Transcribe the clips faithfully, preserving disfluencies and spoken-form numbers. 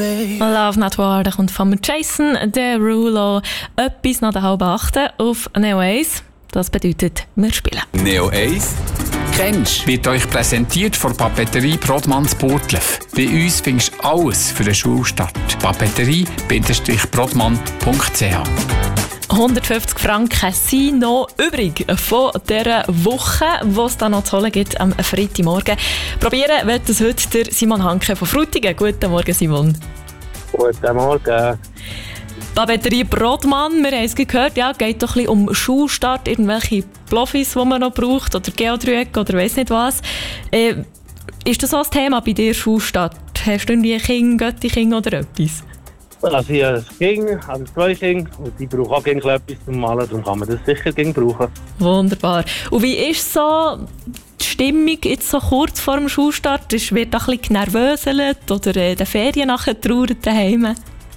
Love Not War, der kommt von Jason Derulo. Etwas nach der halben achten auf Neo eins. Das bedeutet, wir spielen. Neo eins kennst wird euch präsentiert von Papeterie Brodmanns Burgdorf. Bei uns findest du alles für den Schulstart. papeterie Brodmann punkt c h hundertfünfzig Franken sind noch übrig von dieser Woche, die es dann noch zu holen gibt am Freitagmorgen. Probieren wird das heute der Simon Hanke von Frutigen. Guten Morgen, Simon. Guten Morgen. Papeterie Brodmann, wir haben es gehört, ja, geht doch ein bisschen um Schulstart, irgendwelche Blofis, die man noch braucht, oder Geodrück oder weiss nicht was. Äh, ist das so ein Thema bei dir, Schulstart? Hast du irgendwie Kinder, Götti-Kinder oder etwas? Also ich habe ein Kind, also zwei Kinder, und die brauchen auch etwas zum Malen, darum kann man das sicher brauchen. Wunderbar. Und wie ist so die Stimmung jetzt so kurz vor dem Schulstart? Wird da ein bisschen genervöselt oder in den Ferien nachher traurig daheim?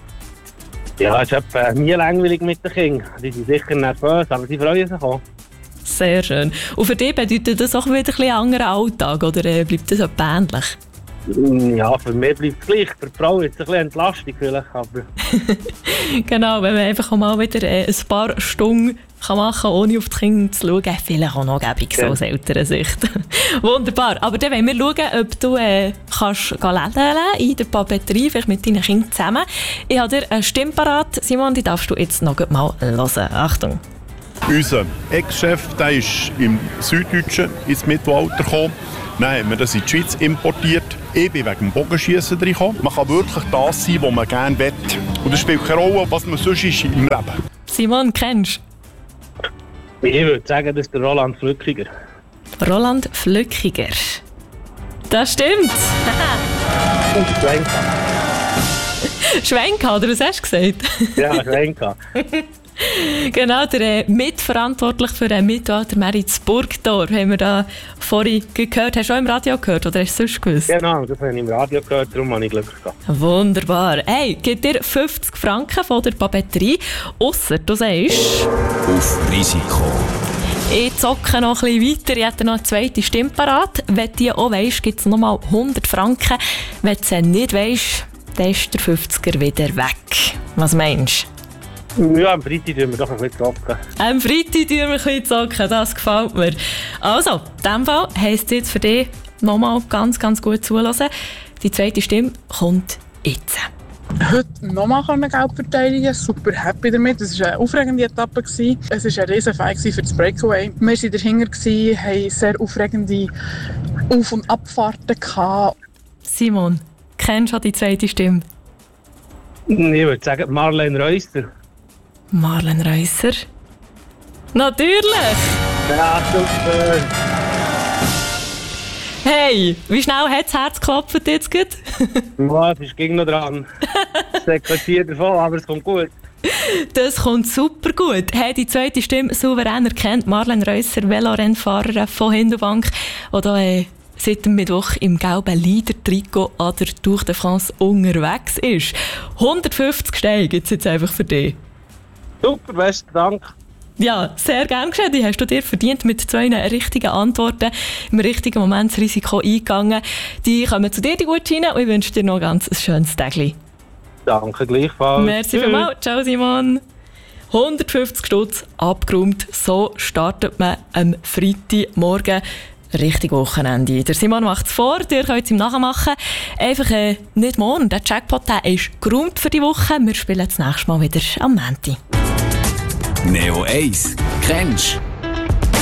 Ja, es ist etwa nie langweilig mit den Kindern. Die sind sicher nervös, aber sie freuen sich auch. Sehr schön. Und für dich bedeutet das auch wieder ein bisschen anderer Alltag, oder bleibt das etwa ähnlich? Ja, für mich bleibt es gleich. Für die Frau ist es ein bisschen Entlastung vielleicht, aber... Genau, wenn man einfach mal wieder ein paar Stunden kann machen kann, ohne auf die Kinder zu schauen, vielleicht auch noch gäbig, so aus älterer Sicht. Wunderbar. Aber dann wollen wir schauen, ob du äh, kannst lädeln in der Papeterie, vielleicht mit deinen Kindern zusammen. Ich habe dir eine Stimme parat. Simon, die darfst du jetzt noch mal hören. Achtung. Unser Ex-Chef, der ist im Süddeutschen ins Mittelalter gekommen. Dann haben wir das in die Schweiz importiert. Ich bin wegen dem Bogenschiessen reingekommen. Man kann wirklich das sein, was man gerne will. Und es spielt keine Rolle, was man sonst ist im Leben. Simon, kennst du? Ich würde sagen, das ist der Roland Flückiger. Roland Flückiger. Das stimmt. Und Schwenka. Schwenka, oder was hast du gesagt? Ja, Schwenka. Genau, der äh, mitverantwortlich für den Mittelaltermarkt in Burgdorf haben wir da vorhin gehört. Hast du auch im Radio gehört oder hast du es sonst gewusst? Genau, das habe ich im Radio gehört, darum habe ich Glück gehabt. Wunderbar. Hey, gibt dir fünfzig Franken von der Papeterie, ausser du sagst... Auf Risiko. Ich zocke noch ein bisschen weiter, ich hätte noch eine zweite Stimme parat. Wenn du die auch weisst, gibt es nochmal hundert Franken. Wenn du sie nicht weisst, dann ist der fünfziger wieder weg. Was meinst du? Ja, am Freitag tun wir doch ein bisschen zocken. Am Freitag tun wir ein bisschen zocken, das gefällt mir. Also, in diesem Fall heisst es jetzt für dich nochmal ganz, ganz gut zuhören. Die zweite Stimme kommt jetzt. Heute nochmal Geld verteidigen, super happy damit. Es war eine aufregende Etappe. Es war ein riesen Fight für das Breakaway. Wir waren dahinter, hatten sehr aufregende Auf- und Abfahrten gehabt. Simon, kennst du die zweite Stimme? Ich würde sagen Marlene Reusser. Marlene Reusser? Natürlich! Ja, super! Hey, wie schnell hat das Herz geklopft jetzt gut? Ja, es ist ging noch dran. Es sequenziert davon, aber es kommt gut. Das kommt super gut. Hey, die zweite Stimme souverän erkennt. Marlene Reusser, Velorennfahrerin von Hindelbank, die äh, seit dem Mittwoch im gelben Leader-Trikot an der Tour de France unterwegs ist. hundertfünfzig Steine gibt es jetzt einfach für dich. Super, besten Dank. Ja, sehr gerne geschehen. Die hast du dir verdient mit zwei richtigen Antworten. Im richtigen Moment das Risiko eingegangen. Die kommen zu dir, die Gutscheine, und ich wünsche dir noch ganz ein schönes Tag. Danke, gleichfalls. Merci vielmals. Ciao, Simon. hundertfünfzig Stutz abgeräumt. So startet man am Freitagmorgen. Richtig Wochenende. Der Simon macht es vor, ihr könnt es ihm nachmachen. Einfach äh, nicht morgen. Der Jackpot der ist geräumt für die Woche. Wir spielen das nächste Mal wieder am Montag. Neo eins kennst du?